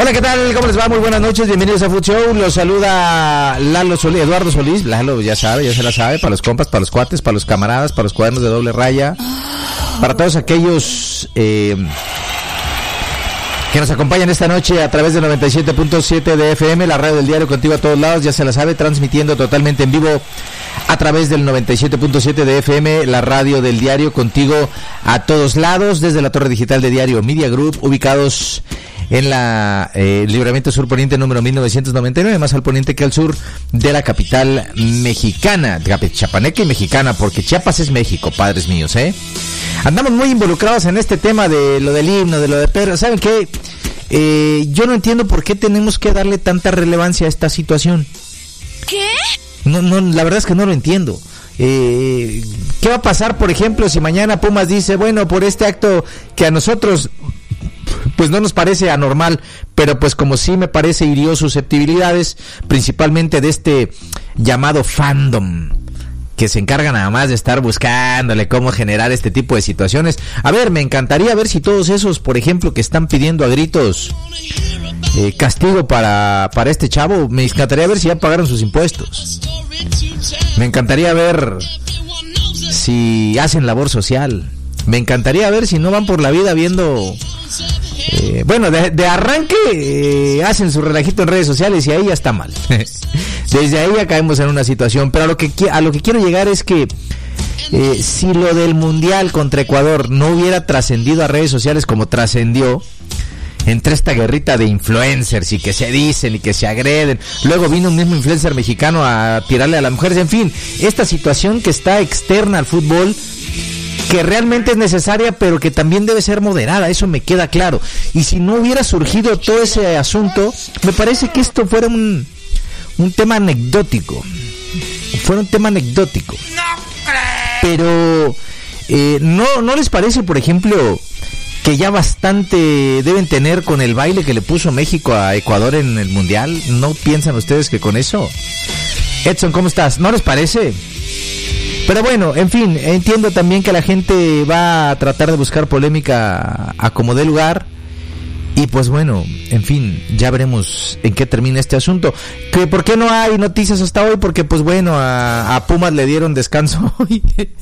Hola, ¿qué tal? ¿Cómo les va? Muy buenas noches, bienvenidos a Food Show. Los saluda Eduardo Solís. Lalo ya sabe, ya se la sabe, para los compas, para los cuates, para los camaradas, para los cuadernos de doble raya, para todos aquellos que nos acompañan esta noche a través del 97.7 de FM, la radio del diario contigo a todos lados, ya se la sabe, transmitiendo totalmente en vivo a través del 97.7 de FM, la radio del diario contigo a todos lados, desde la torre digital de Diario Media Group, ubicados en la Libramiento Sur Poniente número 1999, más al poniente que al sur de la capital mexicana, chapaneca y mexicana, porque Chiapas es México, padres míos, Andamos muy involucrados en este tema de lo del himno, de lo de Pedro. ¿Saben qué? Yo no entiendo por qué tenemos que darle tanta relevancia a esta situación. ¿Qué? No, la verdad es que no lo entiendo. ¿Qué va a pasar, por ejemplo, si mañana Pumas dice, bueno, por este acto que a nosotros pues no nos parece anormal, pero pues como sí me parece hirió susceptibilidades, principalmente de este llamado fandom, que se encarga nada más de estar buscándole cómo generar este tipo de situaciones? A ver, me encantaría ver si todos esos, por ejemplo, que están pidiendo a gritos castigo para este chavo, me encantaría ver si ya pagaron sus impuestos. Me encantaría ver si hacen labor social. Me encantaría ver si no van por la vida viendo... bueno, de arranque hacen su relajito en redes sociales y ahí ya está mal. Desde ahí ya caemos en una situación. Pero a lo que quiero llegar es que si lo del Mundial contra Ecuador no hubiera trascendido a redes sociales como trascendió, entre esta guerrita de influencers y que se dicen y que se agreden, luego vino un mismo influencer mexicano a tirarle a las mujeres, en fin, esta situación que está externa al fútbol, que realmente es necesaria, pero que también debe ser moderada, eso me queda claro. Y si no hubiera surgido todo ese asunto, me parece que esto fuera un tema anecdótico. Fuera un tema anecdótico. Pero, ¿no les parece, por ejemplo, que ya bastante deben tener con el baile que le puso México a Ecuador en el Mundial? ¿No piensan ustedes que con eso? Edson, ¿cómo estás? ¿No les parece? Pero bueno, en fin, entiendo también que la gente va a tratar de buscar polémica a como dé lugar. Y pues bueno, en fin, ya veremos en qué termina este asunto. ¿Que por qué no hay noticias hasta hoy? Porque pues bueno, a Pumas le dieron descanso hoy.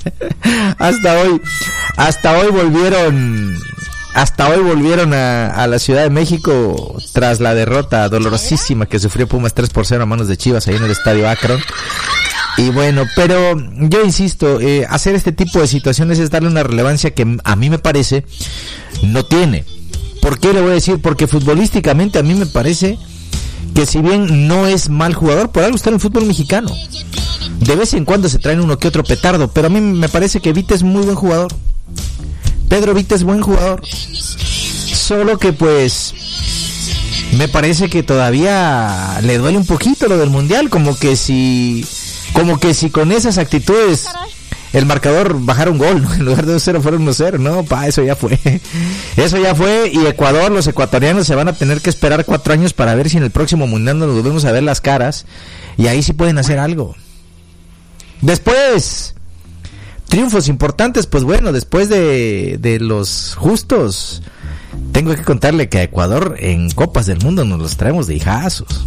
Hasta hoy volvieron a la Ciudad de México tras la derrota dolorosísima que sufrió Pumas 3-0 a manos de Chivas ahí en el Estadio Akron. Y bueno, pero yo insisto, hacer este tipo de situaciones es darle una relevancia que a mí me parece no tiene. ¿Por qué le voy a decir? Porque futbolísticamente a mí me parece que si bien no es mal jugador, por algo está en el fútbol mexicano. De vez en cuando se traen uno que otro petardo, pero a mí me parece que Vite es muy buen jugador. Pedro Vite es buen jugador. Solo que pues me parece que todavía le duele un poquito lo del Mundial, como que si con esas actitudes el marcador bajara un gol, ¿no? En lugar de 2-0 fuera 1-0, no, eso ya fue, y Ecuador, los ecuatorianos se van a tener que esperar 4 años para ver si en el próximo Mundial nos volvemos a ver las caras, y ahí sí pueden hacer algo. Después, triunfos importantes, pues bueno, después de los justos, tengo que contarle que a Ecuador en Copas del Mundo nos los traemos de hijazos.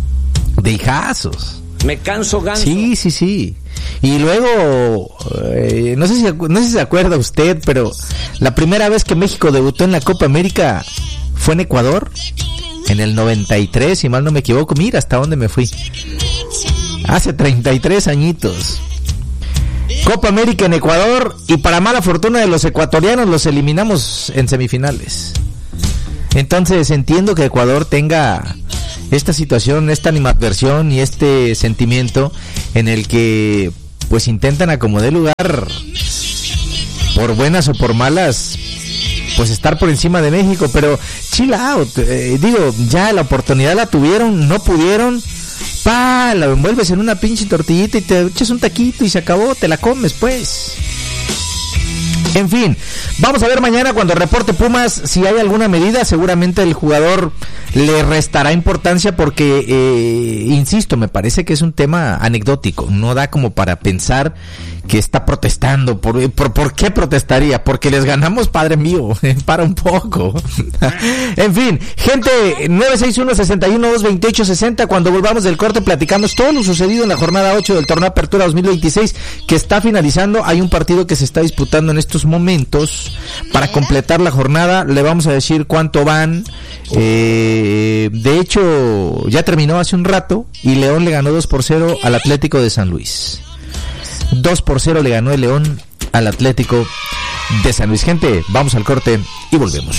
Me canso ganso. Sí. Y luego, no sé si se acuerda usted, pero la primera vez que México debutó en la Copa América fue en Ecuador, en el 93, si mal no me equivoco. Mira hasta dónde me fui. Hace 33 añitos. Copa América en Ecuador, y para mala fortuna de los ecuatorianos los eliminamos en semifinales. Entonces entiendo que Ecuador tenga esta situación, esta animadversión y este sentimiento en el que pues intentan a como dé lugar, por buenas o por malas, pues estar por encima de México, pero chill out, ya la oportunidad la tuvieron, no pudieron, la envuelves en una pinche tortillita y te echas un taquito y se acabó, te la comes pues. En fin, vamos a ver mañana cuando reporte Pumas si hay alguna medida. Seguramente el jugador le restará importancia porque, insisto, me parece que es un tema anecdótico. No da como para pensar está protestando. ¿Por qué protestaría? Porque les ganamos, padre mío. Para un poco. En fin, gente, 961-61-228-60. Cuando volvamos del corte platicamos todo lo sucedido en la jornada 8 del torneo Apertura 2026, que está finalizando. Hay un partido que se está disputando en estos momentos. Para completar la jornada, le vamos a decir cuánto van. De hecho, ya terminó hace un rato y León le ganó 2-0 al Atlético de San Luis. 2-0 le ganó el León al Atlético de San Luis. Gente, vamos al corte y volvemos.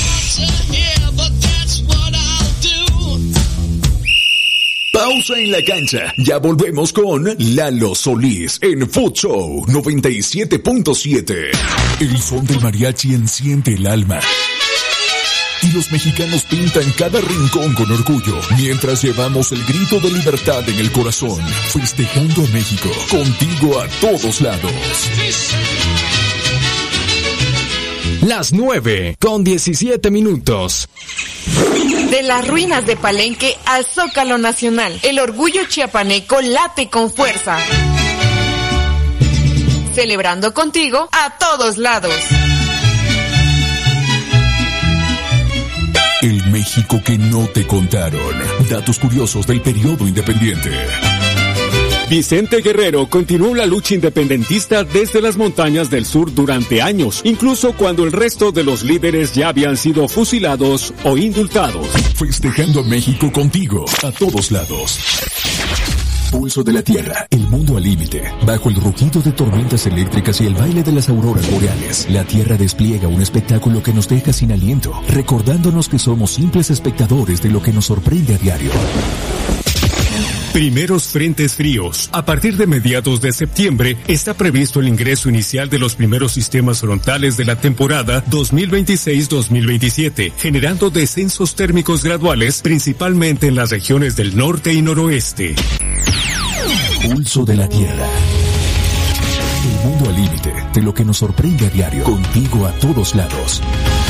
Pausa en la cancha. Ya volvemos con Lalo Solís en Food Show 97.7. El son del mariachi enciende el alma. Y los mexicanos pintan cada rincón con orgullo, mientras llevamos el grito de libertad en el corazón, festejando a México, contigo a todos lados. Las 9:17. De las ruinas de Palenque al Zócalo Nacional, el orgullo chiapaneco late con fuerza. Celebrando contigo a todos lados. El México que no te contaron. Datos curiosos del periodo independiente. Vicente Guerrero continuó la lucha independentista desde las montañas del sur durante años, incluso cuando el resto de los líderes ya habían sido fusilados o indultados. Festejando a México contigo, a todos lados. Pulso de la Tierra, el mundo al límite. Bajo el rugido de tormentas eléctricas y el baile de las auroras boreales, la Tierra despliega un espectáculo que nos deja sin aliento, recordándonos que somos simples espectadores de lo que nos sorprende a diario. Primeros frentes fríos. A partir de mediados de septiembre está previsto el ingreso inicial de los primeros sistemas frontales de la temporada 2026-2027, generando descensos térmicos graduales, principalmente en las regiones del norte y noroeste. Pulso de la Tierra. El mundo al límite de lo que nos sorprende a diario, contigo a todos lados.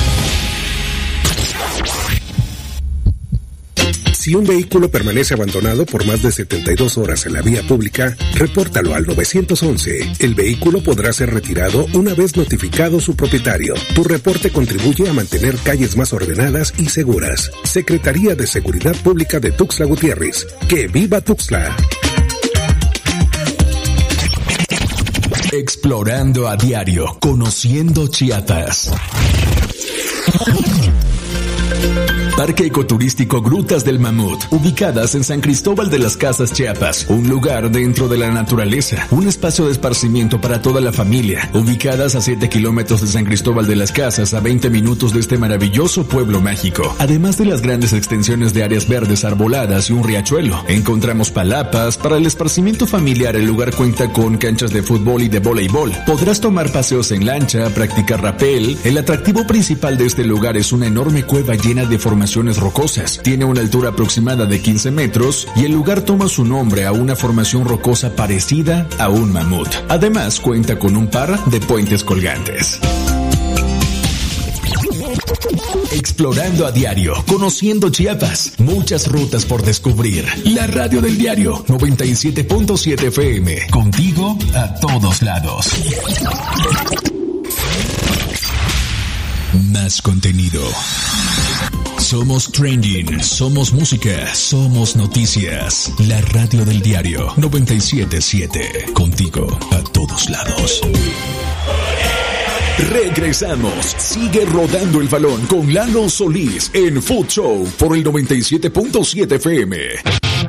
Si un vehículo permanece abandonado por más de 72 horas en la vía pública, repórtalo al 911. El vehículo podrá ser retirado una vez notificado su propietario. Tu reporte contribuye a mantener calles más ordenadas y seguras. Secretaría de Seguridad Pública de Tuxtla Gutiérrez. ¡Que viva Tuxtla! Explorando a diario, conociendo Chiapas. Parque Ecoturístico Grutas del Mamut, ubicadas en San Cristóbal de las Casas, Chiapas, un lugar dentro de la naturaleza, un espacio de esparcimiento para toda la familia, ubicadas a 7 kilómetros de San Cristóbal de las Casas, a 20 minutos de este maravilloso pueblo mágico. Además de las grandes extensiones de áreas verdes arboladas y un riachuelo, encontramos palapas. Para el esparcimiento familiar, el lugar cuenta con canchas de fútbol y de voleibol. Podrás tomar paseos en lancha, practicar rapel. El atractivo principal de este lugar es una enorme cueva llena de formaciones rocosas. Tiene una altura aproximada de 15 metros y el lugar toma su nombre a una formación rocosa parecida a un mamut. Además, cuenta con un par de puentes colgantes. Explorando a diario, conociendo Chiapas, muchas rutas por descubrir. La radio del diario 97.7 FM, contigo a todos lados. Más contenido. Somos trending, somos música, somos noticias. La radio del diario 97.7, contigo a todos lados. Regresamos. Sigue rodando el balón con Lalo Solís en Food Show por el 97.7 FM.